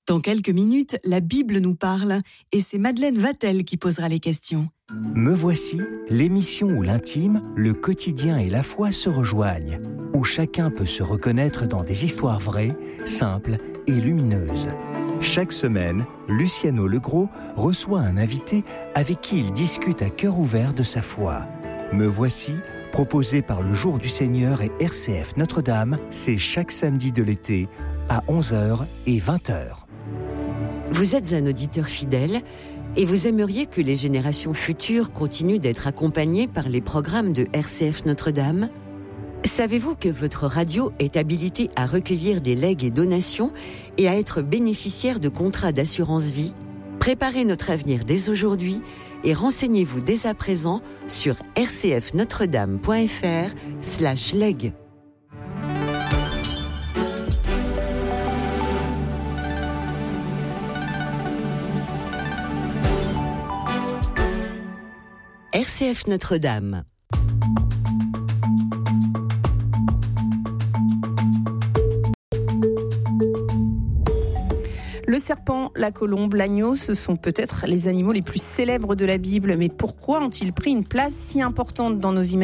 Dans quelques minutes, la Bible nous parle et c'est Madeleine Vatel qui posera les questions. Me voici, l'émission où l'intime, le quotidien et la foi se rejoignent, où chacun peut se reconnaître dans des histoires vraies, simples et lumineuses. Chaque semaine, Luciano Legros reçoit un invité avec qui il discute à cœur ouvert de sa foi. Me voici, proposé par le Jour du Seigneur et RCF Notre-Dame, c'est chaque samedi de l'été à 11h et 20h. Vous êtes un auditeur fidèle et vous aimeriez que les générations futures continuent d'être accompagnées par les programmes de RCF Notre-Dame ? Savez-vous que votre radio est habilitée à recueillir des legs et donations et à être bénéficiaire de contrats d'assurance vie ? Préparez notre avenir dès aujourd'hui et renseignez-vous dès à présent sur rcfnotredame.fr/leg. RCF Notre-Dame. Le serpent, la colombe, l'agneau, ce sont peut-être les animaux les plus célèbres de la Bible. Mais pourquoi ont-ils pris une place si importante dans nos imaginaires ?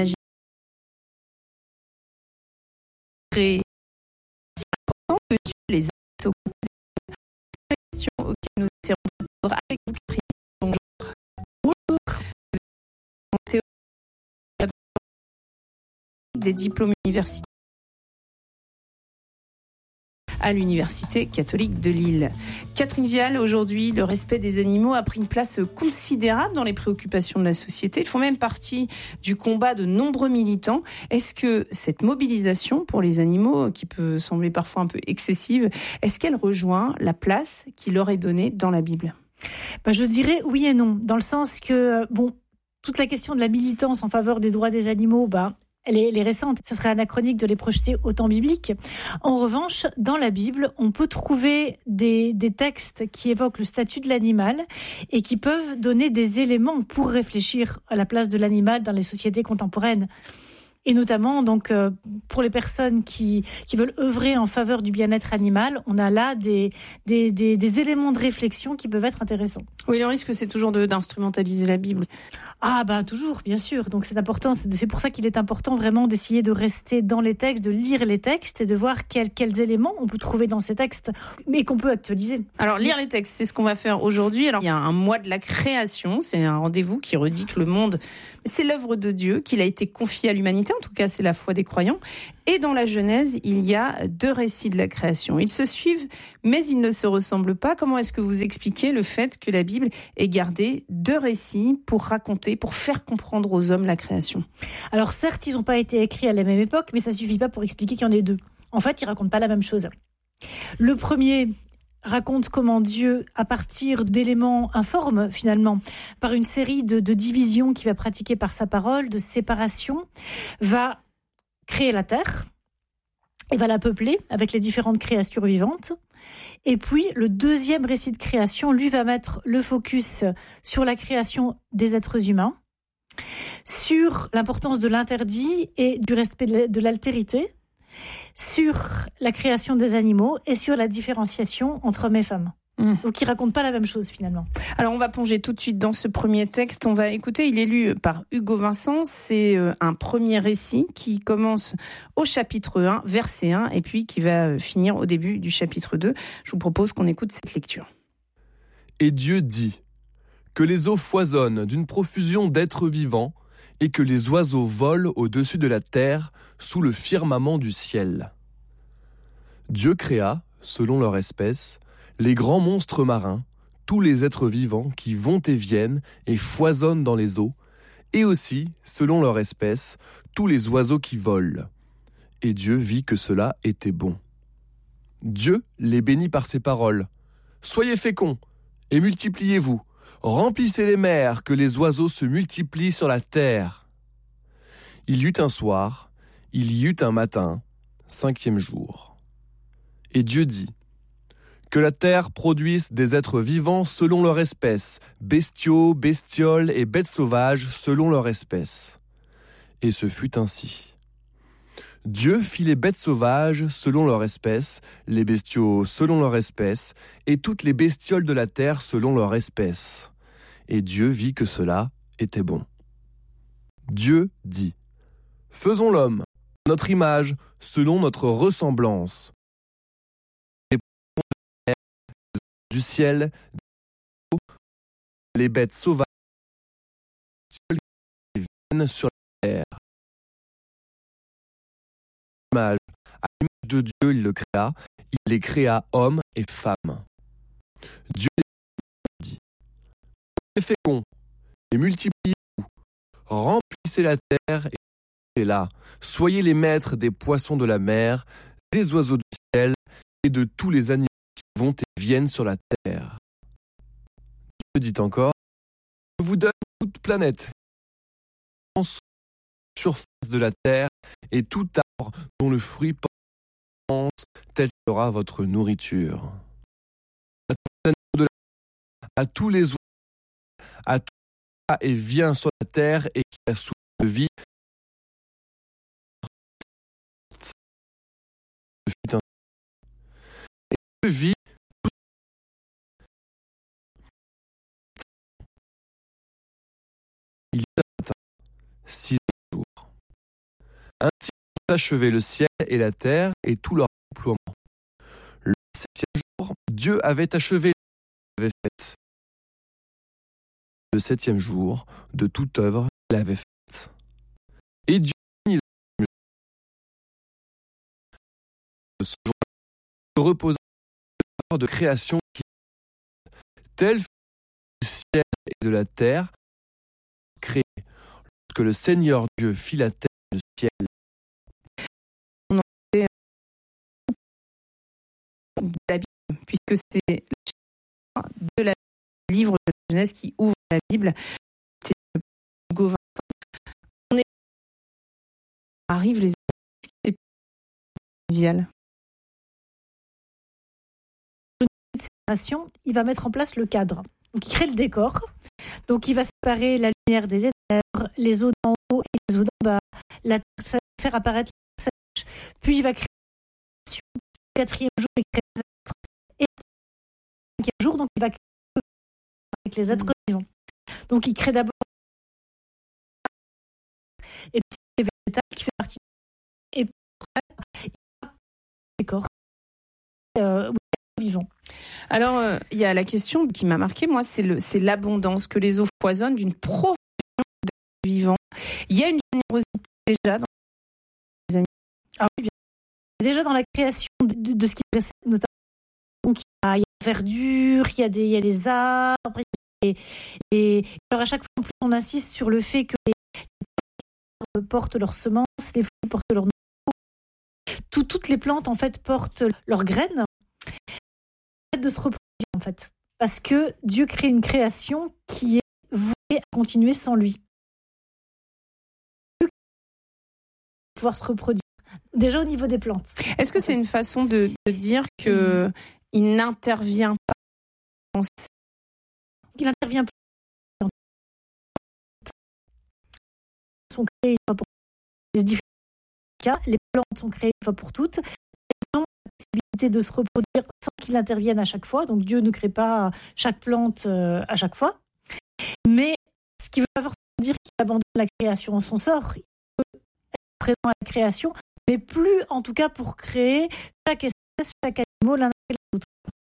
Si important que Dieu les a au côté des questions auxquelles nous essaierons de répondre avec vous, Catherine. Bonjour. Des diplômes universitaires à l'Université catholique de Lille. Catherine Vial, aujourd'hui, le respect des animaux a pris une place considérable dans les préoccupations de la société. Ils font même partie du combat de nombreux militants. Est-ce que cette mobilisation pour les animaux, qui peut sembler parfois un peu excessive, est-ce qu'elle rejoint la place qui leur est donnée dans la Bible ? Je dirais oui et non, dans le sens que, toute la question de la militance en faveur des droits des animaux, elle est récente. Ce serait anachronique de les projeter au temps biblique. En revanche, dans la Bible, on peut trouver des textes qui évoquent le statut de l'animal et qui peuvent donner des éléments pour réfléchir à la place de l'animal dans les sociétés contemporaines. Et notamment, pour les personnes qui veulent œuvrer en faveur du bien-être animal, on a là des éléments de réflexion qui peuvent être intéressants. Oui, le risque, c'est toujours d'instrumentaliser la Bible. Toujours, bien sûr. Donc c'est important. C'est pour ça qu'il est important vraiment d'essayer de rester dans les textes, de lire les textes et de voir quels éléments on peut trouver dans ces textes, mais qu'on peut actualiser. Alors, lire les textes, c'est ce qu'on va faire aujourd'hui. Alors, il y a un mois de la création. C'est un rendez-vous qui redit que le monde, c'est l'œuvre de Dieu, qu'il a été confié à l'humanité. En tout cas, c'est la foi des croyants. Et dans la Genèse, il y a 2 récits de la création. Ils se suivent, mais ils ne se ressemblent pas. Comment est-ce que vous expliquez le fait que la Bible ait gardé 2 récits pour raconter, pour faire comprendre aux hommes la création ? Alors certes, ils n'ont pas été écrits à la même époque, mais ça ne suffit pas pour expliquer qu'il y en ait 2. En fait, ils ne racontent pas la même chose. Le premier raconte comment Dieu, à partir d'éléments informes finalement, par une série de divisions qu'il va pratiquer par sa parole, de séparation, va créer la terre et va la peupler avec les différentes créatures vivantes. Et puis, le deuxième récit de création, lui, va mettre le focus sur la création des êtres humains, sur l'importance de l'interdit et du respect de l'altérité, sur la création des animaux et sur la différenciation entre hommes et femmes. Donc, ils ne racontent pas la même chose, finalement. Alors, on va plonger tout de suite dans ce premier texte. On va écouter, il est lu par Hugo Vincent. C'est un premier récit qui commence au chapitre 1, verset 1, et puis qui va finir au début du chapitre 2. Je vous propose qu'on écoute cette lecture. Et Dieu dit que les eaux foisonnent d'une profusion d'êtres vivants et que les oiseaux volent au-dessus de la terre sous le firmament du ciel. Dieu créa, selon leur espèce, les grands monstres marins, tous les êtres vivants qui vont et viennent et foisonnent dans les eaux, et aussi, selon leur espèce, tous les oiseaux qui volent. Et Dieu vit que cela était bon. Dieu les bénit par ses paroles. « Soyez féconds et multipliez-vous, remplissez les mers, que les oiseaux se multiplient sur la terre. » Il y eut un soir, il y eut un matin, 5e jour. Et Dieu dit : que la terre produise des êtres vivants selon leur espèce, bestiaux, bestioles et bêtes sauvages selon leur espèce. Et ce fut ainsi. Dieu fit les bêtes sauvages selon leur espèce, les bestiaux selon leur espèce, et toutes les bestioles de la terre selon leur espèce. Et Dieu vit que cela était bon. Dieu dit : faisons l'homme, à notre image, selon notre ressemblance. Les poissons de la mer, du ciel, les bêtes sauvages qui viennent sur la terre. À l'image de Dieu, il le créa, il les créa hommes et femmes. Dieu les dit : soyez féconds et multipliez-vous, remplissez la terre et là, soyez les maîtres des poissons de la mer, des oiseaux du ciel et de tous les animaux qui vont et viennent sur la terre. Dieu dit encore : je vous donne toute planète, en surface de la terre, et tout arbre dont le fruit porte, telle sera votre nourriture. À tous les oiseaux, à tout et vient sur la terre et qui a souffle de vie. Et Dieu vit il y a matin 6 jours. Ainsi achevé le ciel et la terre et tout leur déploiement. Le 7e jour, Dieu avait achevé ce qu'il avait fait. Le 7e jour, de toute œuvre qu'il avait faite. Et Dieu finit ce jour-là, se reposa de création qui tel fut le ciel et de la terre créés. Lorsque le Seigneur Dieu fit la terre et le ciel, de la Bible, puisque c'est de la livre de la Genèse qui ouvre la Bible. C'est Gauvin. On est arrive les conviviales. Il va mettre en place le cadre. Donc il crée le décor. Donc il va séparer la lumière des ténèbres, les eaux d'en haut et les eaux d'en bas. La terre, ça va faire apparaître la sèche. Puis il va créer le 4e jour, il crée les êtres. Et le 5e jour, donc il va créer avec les êtres vivants. Donc il crée d'abord et puis les végétales qui fait partie et après il y a le décor vivant. Alors, il y a la question qui m'a marquée, moi, c'est l'abondance, que les eaux foisonnent d'une profusion de vivants. Il y a une générosité déjà dans les animaux. Ah oui, bien. Déjà dans la création de ce qui précède, notamment. Donc, il y a la verdure, il y a les arbres, et alors à chaque fois, en plus, on insiste sur le fait que les plantes portent leurs semences, les fruits portent leurs nourritures. Toutes les plantes, en fait, portent leurs graines. De se reproduire en fait, parce que Dieu crée une création qui est vouée à continuer sans lui. Pouvoir se reproduire. Déjà au niveau des plantes. Est-ce que c'est une façon de dire que il n'intervient pas? Il n'intervient plus. Ils sont créés une fois pour les différents cas. Les plantes sont créées une fois pour toutes. De se reproduire sans qu'il intervienne à chaque fois. Donc Dieu ne crée pas chaque plante à chaque fois. Mais ce qui ne veut pas forcément dire qu'il abandonne la création en son sort. Il peut être présent à la création, mais plus en tout cas pour créer chaque espèce, chaque animal,